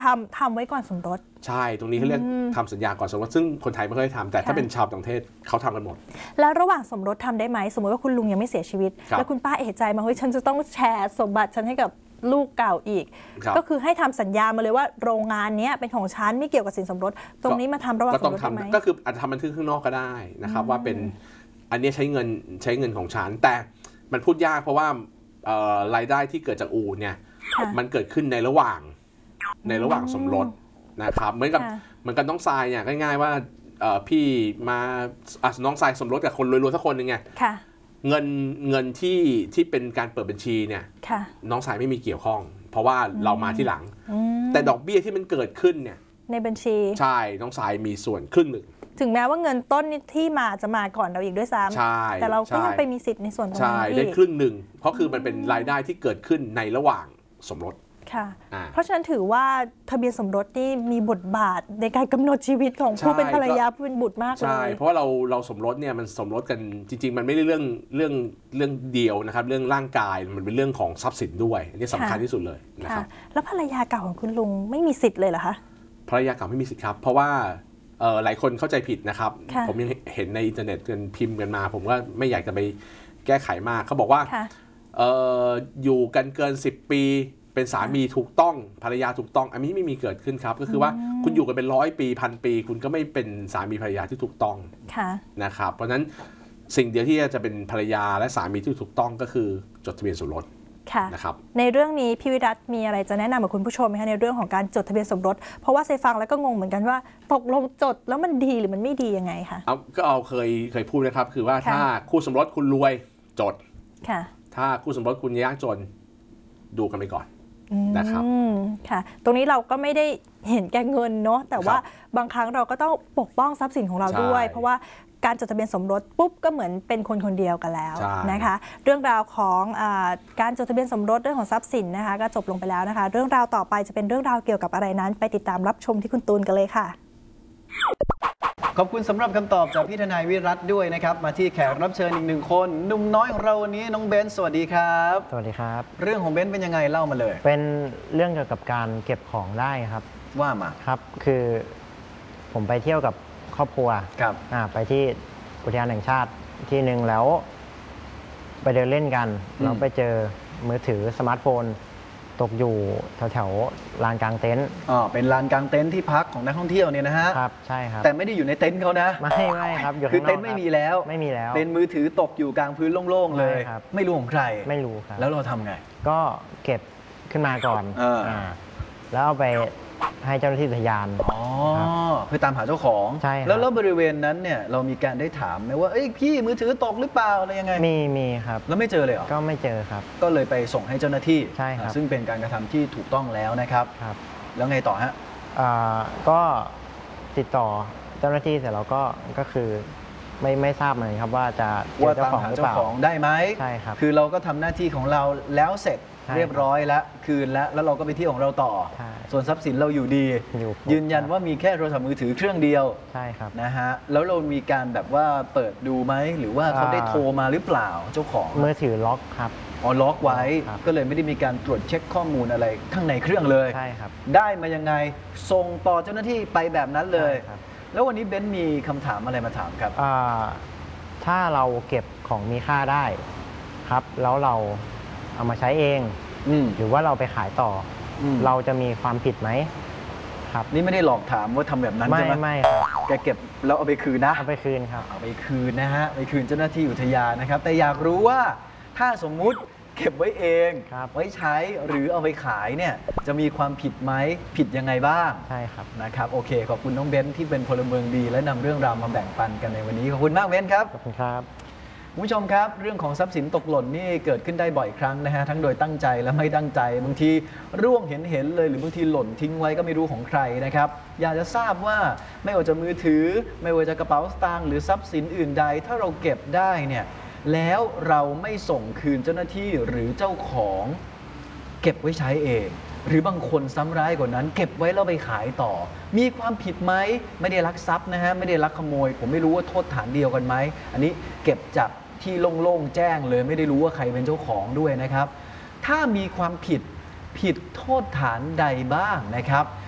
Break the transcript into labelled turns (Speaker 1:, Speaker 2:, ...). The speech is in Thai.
Speaker 1: ทำไว้ก่อนสมรส
Speaker 2: ใช่ตรงนี้เขาเรียกทำสัญญาก่อนสมรสซึ่งคนไทยไม่ค่อยทำแต่ถ้าเป็นชาวต่างประเทศเขาทำกันหมด
Speaker 1: แล้วระหว่างสมรสทำได้ไหมสมมติว่าคุณลุงยังไม่เสียชีวิตแล้วคุณป้าเอะใจมาเฮ้ยฉันจะต้องแชร์สมบัติฉันให้กับลูกเก่าอีกก็คือให้ทำสัญญามาเลยว่าโรงงานนี้เป็นของฉันไม่เกี่ยวกับสินสมรสตรงนี้มาทำระหว่างสมรสได้ไหม
Speaker 2: ก็คืออาจจะทำบันทึกข้างนอกก็ได้นะครับว่าเป็นอันนี้ใช้เงินของฉันแต่มันพูดยากเพราะว่ารายได้ที่เกิดจากอู่เนี่ยมันเกิดขึ้นในระหว่างสมรสนะครับเหมือนกับน้องทรายเนี่ยง่ายๆว่าพี่มาน้องทรายสมรสกับคนรวยๆสักคนหนึ่งไงเงินที่เป็นการเปิดบัญชีเนี่ยน้องทรายไม่มีเกี่ยวข้องเพราะว่าเรามาที่หลังแต่ดอกเบี้ยที่มันเกิดขึ้นเนี่ยในบัญชีใช่น้องทรายมีส่วนครึ่งหนึ่ง
Speaker 1: ถึงแม้ว่าเงินต้นที่มาจะมาก่อนเราอีกด้วยซ้ำแต่เราก็ยังไปมีสิทธิ์ในส่วนตรงนี้
Speaker 2: ใช่ได้ครึ่งหนึ่งเพราะคือมันเป็นรายได้ที่เกิดขึ้นในระหว่างสมรส
Speaker 1: ค่ะเพราะฉะนั้นถือว่าทะเบียนสมรสนี่มีบทบาทในการกำหนดชีวิตของผู้เป็นภรรยาผู้เป็นบุตรมากเลย
Speaker 2: ใช่เพราะว่าเราสมรสเนี่ยมันสมรสกันจริงๆมันไม่ได้เรื่องเดียวนะครับเรื่องร่างกายมันเป็นเรื่องของทรัพย์สินด้วยอันนี้สำคัญที่สุดเลยนะครับ
Speaker 1: แล้วภรรยาเก่าของคุณลุงไม่มีสิทธิ์เลยเหรอคะ
Speaker 2: ภรรยาเก่าไม่มีสิทธิ์ครับเพราะว่าหลายคนเข้าใจผิดนะครับผมยังเห็นในอินเทอร์เน็ตกันพิมพ์กันมาผมก็ไม่อยากจะไปแก้ไขมากเขาบอกว่าอยู่กันเกิน10 ปีเป็นสามีถูกต้องภรรยาถูกต้องอันนี้ไม่มีเกิดขึ้นครับก็คือว่าคุณอยู่กันเป็น100 ปี1,000 ปีคุณก็ไม่เป็นสามีภรรยาที่ถูกต้องนะครับเพราะฉะนั้นสิ่งเดียวที่จะเป็นภรรยาและสามีที่ถูกต้องก็คือจดทะเบียนสมรสนะครับ
Speaker 1: ในเรื่องนี้พี่วิรัตมีอะไรจะแนะนำกับคุณผู้ชมไหมคะในเรื่องของการจดทะเบียนสมรสเพราะว่าเซฟังแล้วก็งงเหมือนกันว่าตกลงจดแล้วมันดีหรือมันไม่ดียังไงคะ
Speaker 2: ก็เคยพูดนะครับคือว่าถ้าคู่สมรสคุณรวยจดถ้าคู่สมรสคุณยากจนดูกันไปก่อนนะครับ
Speaker 1: ค่ะตรงนี้เราก็ไม่ได้เห็นแก่เงินเนาะแต่ว่าบางครั้งเราก็ต้องปกป้องทรัพย์สินของเราด้วยเพราะว่าการจดทะเบียนสมรสปุ๊บก็เหมือนเป็นคนเดียวกันแล้วนะคะเรื่องราวของการจดทะเบียนสมรสเรื่องของทรัพย์สินนะคะก็จบลงไปแล้วนะคะเรื่องราวต่อไปจะเป็นเรื่องราวเกี่ยวกับอะไรนั้นไปติดตามรับชมที่คุณตูนกันเลยค่ะ
Speaker 3: ขอบคุณสำหรับคำตอบจากพี่ทนายวิรัตด้วยนะครับมาที่แขกรับเชิญอีก1 คนหนุ่มน้อยของเราวันนี้น้องเบนซ์สวัสดีครับ
Speaker 4: สวัสดีครับ
Speaker 3: เรื่องของเบนซ์เป็นยังไงเล่ามาเลย
Speaker 4: เป็นเรื่องเกี่ยวกับการเก็บของได้ครับ
Speaker 3: ว่ามา
Speaker 4: ครับคือผมไปเที่ยวกับครอบครัว
Speaker 3: ครับ
Speaker 4: ไปที่อุทยานแห่งชาติที่หนึ่งแล้วไปเดินเล่นกันเราไปเจอมือถือสมาร์ทโฟนตกอยู่แถวลานกลางเต็นท์
Speaker 3: เป็นลานกลางเต็นท์ที่พักของนักท่องเที่ยวเนี่ยนะฮะ
Speaker 4: ครับใช่ครับ
Speaker 3: แต่ไม่ได้อยู่ในเต็นท์เขานะ
Speaker 4: ไม่ครับ
Speaker 3: คือเต็นท์ไม่มีแล้วเป็นมือถือตกอยู่กลางพื้นโล่งๆเลยไม่รู้ของใคร
Speaker 4: ไม่รู้ครับ
Speaker 3: แล้วเราทำไง
Speaker 4: ก็เก็บขึ้นมาก่อนแล้วเอาไปให้เจ้าหน้าที่อุทยาน
Speaker 3: เพื่อตามหาเจ้าของ
Speaker 4: ใช่
Speaker 3: แล้วบริเวณนั้นเนี่ยเรามีการได้ถามไหมว่าพี่มือถือตกหรือเปล่าอะไรยังไง
Speaker 4: มีครับ
Speaker 3: แล้วไม่เจอเลยเหรอ
Speaker 4: ก็ไม่เจอครับ
Speaker 3: ก็เลยไปส่งให้เจ้าหน้าที่
Speaker 4: ใช่ครับ
Speaker 3: ซึ่งเป็นการกระทำที่ถูกต้องแล้วนะครับแล้วไงต่อฮะ
Speaker 4: ก็ติดต่อเจ้าหน้าที่เสร็จแล้วก็คือไม่ทราบเลยครับว่าจะ
Speaker 3: เจ้าของหรือเปล่าได้ไหม
Speaker 4: ใช่ครับ
Speaker 3: คือเราก็ทำหน้าที่ของเราแล้วเสร็จเรียบร้อยแล้วคืนแล้วเราก็ไปที่ของเราต่อส่วนทรัพย์สินเราอยู่ดียืนยันว่ามีแค่โทรศัพท์มือถือเครื่องเดียว
Speaker 4: ใช่ครับ
Speaker 3: นะฮะแล้วเรามีการแบบว่าเปิดดูไหมหรือว่าเขาได้โทรมาหรือเปล่าเจ้าของ
Speaker 4: มือถือล็อกครับ
Speaker 3: ล็อกไว้ก็เลยไม่ได้มีการตรวจเช็คข้อมูลอะไรข้างในเครื่องเลย
Speaker 4: ใช่ครับ
Speaker 3: ได้มายังไงส่งต่อเจ้าหน้าที่ไปแบบนั้นเลยแล้ววันนี้เบนซ์มีคำถามอะไรมาถามครับ
Speaker 4: ถ้าเราเก็บของมีค่าได้ครับแล้วเราเอามาใช้เองหรือว่าเราไปขายต่อเราจะมีความผิดไหมครับ
Speaker 3: นี่ไม่ได้หลอกถามว่าทำแบบนั้นใช่ไหม
Speaker 4: ไม่ครับ
Speaker 3: แกเก็บแล้วเอาไปคืนนะ
Speaker 4: เอาไปคืนครับ
Speaker 3: เอาไปคืนนะฮะไปคืนเจ้าหน้าที่อุทยานนะครับแต่อยากรู้ว่าถ้าสมมุติเก็บไว้เองไว้ใช้หรือเอาไปขายเนี่ยจะมีความผิดไหมผิดยังไงบ้าง
Speaker 4: ใช่ครับ
Speaker 3: นะครับโอเคขอบคุณน้องเบนซ์ที่เป็นพลเมืองดีและนำเรื่องราวมาแบ่งปันกันในวันนี้ขอบคุณมากเบนซ์ครับ
Speaker 4: ขอบคุณครับ
Speaker 3: คุณผู้ชมครับเรื่องของทรัพย์สินตกหล่นนี่เกิดขึ้นได้บ่อยครั้งนะฮะทั้งโดยตั้งใจและไม่ตั้งใจบางทีร่วงเห็นเลยหรือบางทีหล่นทิ้งไว้ก็ไม่รู้ของใครนะครับอยากจะทราบว่าไม่ว่าจะมือถือไม่ว่าจะกระเป๋าสตางค์หรือทรัพย์สินอื่นใดถ้าเราเก็บได้เนี่ยแล้วเราไม่ส่งคืนเจ้าหน้าที่หรือเจ้าของเก็บไว้ใช้เองหรือบางคนซ้ำร้ายกว่านั้นเก็บไว้แล้วไปขายต่อมีความผิดไหมไม่ได้ลักทรัพย์นะฮะไม่ได้ลักขโมยผมไม่รู้ว่าโทษฐานเดียวกันไหมอันนี้เก็บจับที่โล่งๆแจ้งเลยไม่ได้รู้ว่าใครเป็นเจ้าของด้วยนะครับถ้ามีความผิดโทษฐานใดบ้างนะครับ